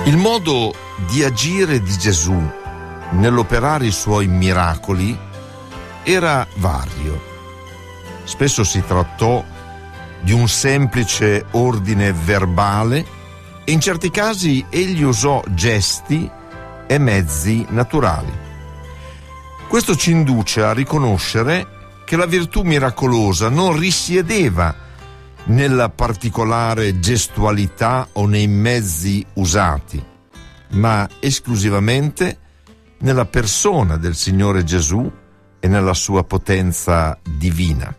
Il modo di agire di Gesù nell'operare i suoi miracoli era vario. Spesso si trattò di un semplice ordine verbale e in certi casi egli usò gesti e mezzi naturali. Questo ci induce a riconoscere che la virtù miracolosa non risiedeva nella particolare gestualità o nei mezzi usati, ma esclusivamente nella persona del Signore Gesù e nella sua potenza divina.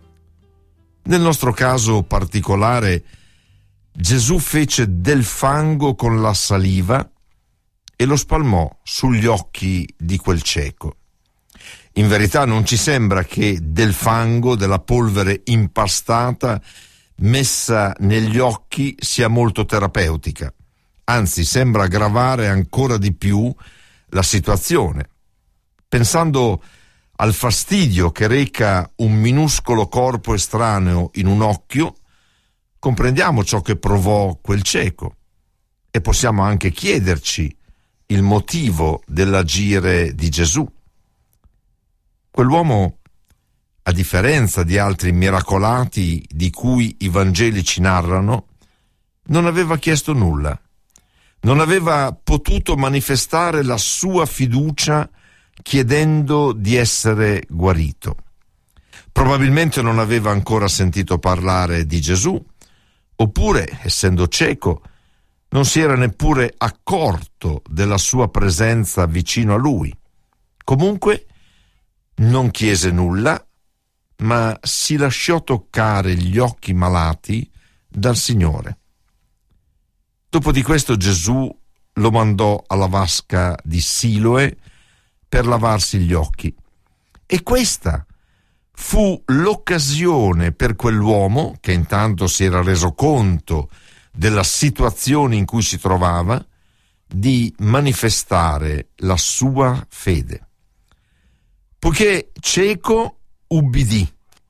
Nel nostro caso particolare, Gesù fece del fango con la saliva e lo spalmò sugli occhi di quel cieco. In verità non ci sembra che del fango, della polvere impastata messa negli occhi sia molto terapeutica, anzi sembra aggravare ancora di più la situazione. Pensando al fastidio che reca un minuscolo corpo estraneo in un occhio, comprendiamo ciò che provò quel cieco e possiamo anche chiederci il motivo dell'agire di Gesù. Quell'uomo, a differenza di altri miracolati di cui i Vangeli ci narrano, non aveva chiesto nulla, non aveva potuto manifestare la sua fiducia chiedendo di essere guarito. Probabilmente non aveva ancora sentito parlare di Gesù, oppure, essendo cieco, non si era neppure accorto della sua presenza vicino a lui. Comunque, non chiese nulla, ma si lasciò toccare gli occhi malati dal Signore. Dopo di questo Gesù lo mandò alla vasca di Siloe per lavarsi gli occhi. E questa fu l'occasione per quell'uomo, che intanto si era reso conto della situazione in cui si trovava, di manifestare la sua fede. Poiché cieco, ubbidì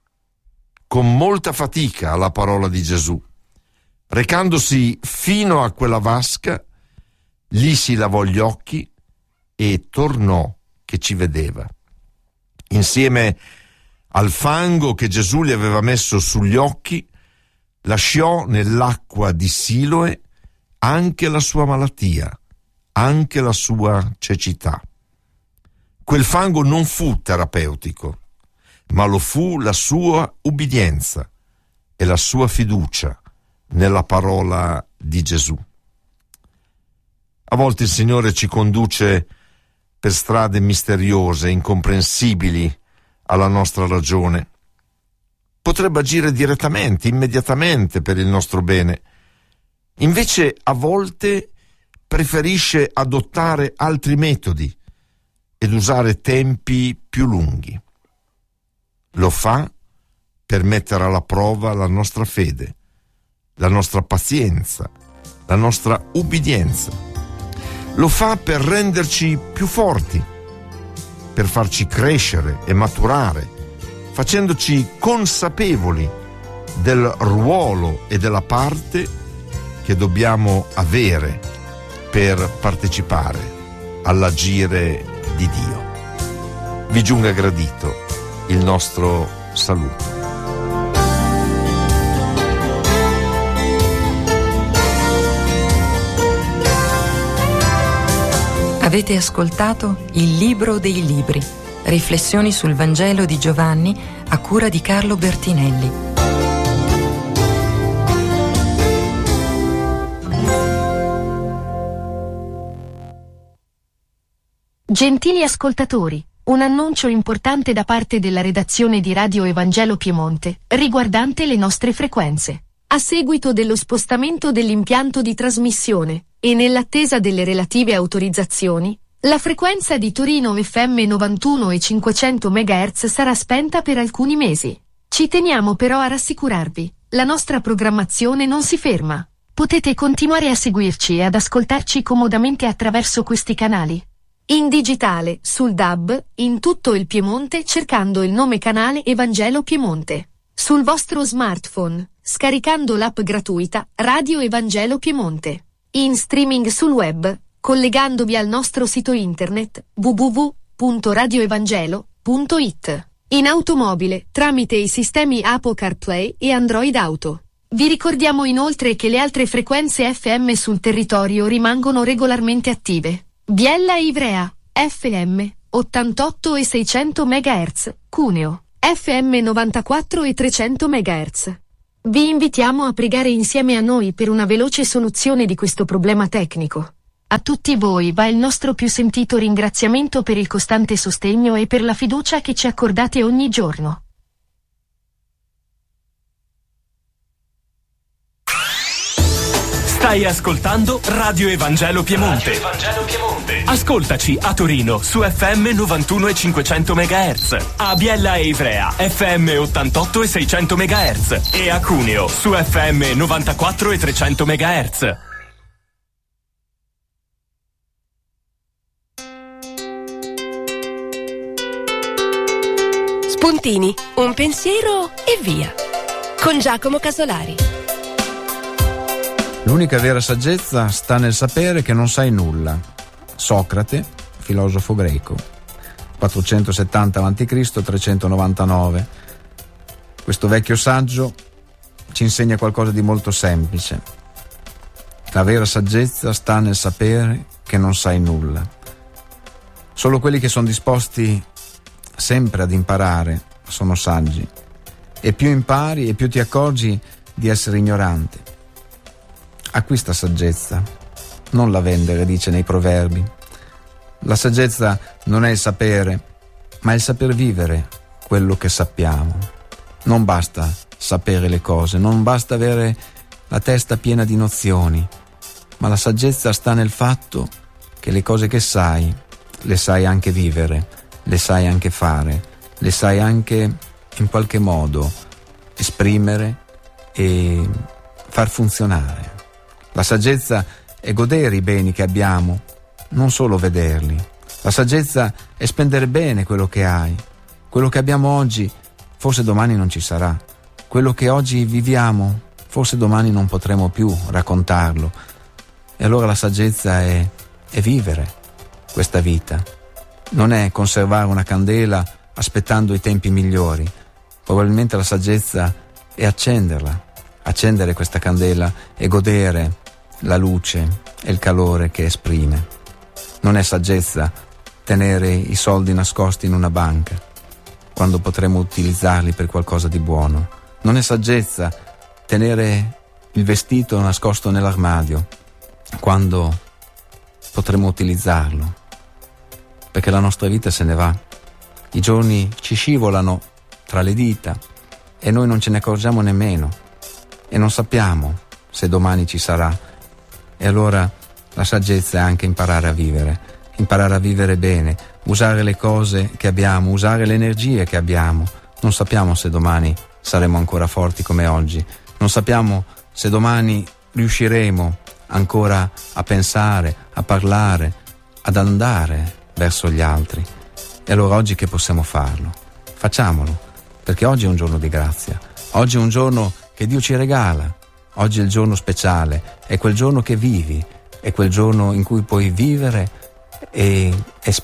con molta fatica alla parola di Gesù. Recandosi fino a quella vasca, lì si lavò gli occhi e tornò che ci vedeva. Insieme al fango che Gesù gli aveva messo sugli occhi, lasciò nell'acqua di Siloe anche la sua malattia, anche la sua cecità. Quel fango non fu terapeutico, ma lo fu la sua ubbidienza e la sua fiducia nella parola di Gesù. A volte il Signore ci conduce per strade misteriose, incomprensibili alla nostra ragione. Potrebbe agire direttamente, immediatamente per il nostro bene. Invece a volte preferisce adottare altri metodi ed usare tempi più lunghi. Lo fa per mettere alla prova la nostra fede, la nostra pazienza, la nostra ubbidienza. Lo fa per renderci più forti, per farci crescere e maturare, facendoci consapevoli del ruolo e della parte che dobbiamo avere per partecipare all'agire di Dio. Vi giunga gradito il nostro saluto. Avete ascoltato Il Libro dei Libri, riflessioni sul Vangelo di Giovanni a cura di Carlo Bertinelli. Gentili ascoltatori, un annuncio importante da parte della redazione di Radio Evangelo Piemonte, riguardante le nostre frequenze. A seguito dello spostamento dell'impianto di trasmissione e nell'attesa delle relative autorizzazioni, la frequenza di Torino FM 91 e 500 MHz sarà spenta per alcuni mesi. Ci teniamo però a rassicurarvi, la nostra programmazione non si ferma. Potete continuare a seguirci e ad ascoltarci comodamente attraverso questi canali. In digitale, sul DAB, in tutto il Piemonte cercando il nome canale Evangelo Piemonte. Sul vostro smartphone, scaricando l'app gratuita Radio Evangelo Piemonte. in streaming sul web, collegandovi al nostro sito internet www.radioevangelo.it, in automobile tramite i sistemi Apple CarPlay e Android Auto. Vi ricordiamo inoltre che le altre frequenze FM sul territorio rimangono regolarmente attive. Biella e Ivrea, FM 88 e 600 MHz, Cuneo, FM 94 e 300 MHz. Vi invitiamo a pregare insieme a noi per una veloce soluzione di questo problema tecnico. A tutti voi va il nostro più sentito ringraziamento per il costante sostegno e per la fiducia che ci accordate ogni giorno. Stai ascoltando Radio Evangelo Piemonte. Ascoltaci a Torino su FM 91 e 500 MHz, a Biella e Ivrea FM 88 e 600 MHz e a Cuneo su FM 94 e 300 MHz. Spuntini, un pensiero e via. Con Giacomo Casolari. L'unica vera saggezza sta nel sapere che non sai nulla. Socrate, filosofo greco, 470 a.C., 399. Questo vecchio saggio ci insegna qualcosa di molto semplice. La vera saggezza sta nel sapere che non sai nulla. Solo quelli che sono disposti sempre ad imparare sono saggi. E più impari e più ti accorgi di essere ignorante. Acquista saggezza, non la vendere, dice nei proverbi. La saggezza non è il sapere, ma è il saper vivere quello che sappiamo. Non basta sapere le cose, non basta avere la testa piena di nozioni, ma la saggezza sta nel fatto che le cose che sai, le sai anche vivere, le sai anche fare, le sai anche in qualche modo esprimere e far funzionare. La saggezza è godere i beni che abbiamo, non solo vederli. La saggezza è spendere bene quello che hai. Quello che abbiamo oggi, forse domani non ci sarà. Quello che oggi viviamo, forse domani non potremo più raccontarlo. E allora la saggezza è vivere questa vita. Non è conservare una candela aspettando i tempi migliori. Probabilmente la saggezza è accendere questa candela e godere la luce e il calore che esprime. Non è saggezza tenere i soldi nascosti in una banca quando potremo utilizzarli per qualcosa di buono. Non è saggezza tenere il vestito nascosto nell'armadio quando potremo utilizzarlo, perché la nostra vita se ne va. I giorni ci scivolano tra le dita e noi non ce ne accorgiamo nemmeno e non sappiamo se domani ci sarà. E allora la saggezza è anche imparare a vivere bene, usare le cose che abbiamo, usare le energie che abbiamo. Non sappiamo se domani saremo ancora forti come oggi, non sappiamo se domani riusciremo ancora a pensare, a parlare, ad andare verso gli altri. E allora oggi che possiamo farlo? Facciamolo, perché oggi è un giorno di grazia, oggi è un giorno che Dio ci regala. Oggi è il giorno speciale, è quel giorno che vivi, è quel giorno in cui puoi vivere e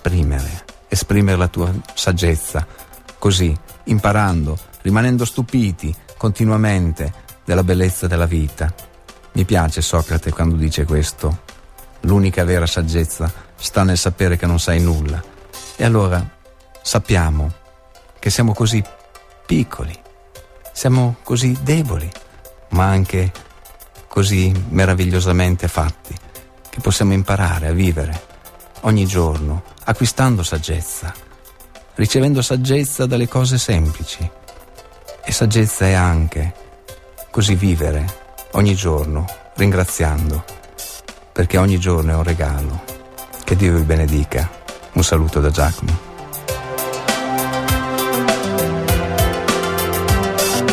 esprimere la tua saggezza, così, imparando, rimanendo stupiti continuamente della bellezza della vita. Mi piace Socrate quando dice questo: l'unica vera saggezza sta nel sapere che non sai nulla. E allora sappiamo che siamo così piccoli, siamo così deboli, ma anche così meravigliosamente fatti, che possiamo imparare a vivere ogni giorno, acquistando saggezza, ricevendo saggezza dalle cose semplici. E saggezza è anche così vivere ogni giorno, ringraziando, perché ogni giorno è un regalo. Che Dio vi benedica. Un saluto da Giacomo.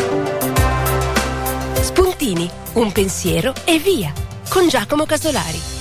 Un pensiero e via, con Giacomo Casolari.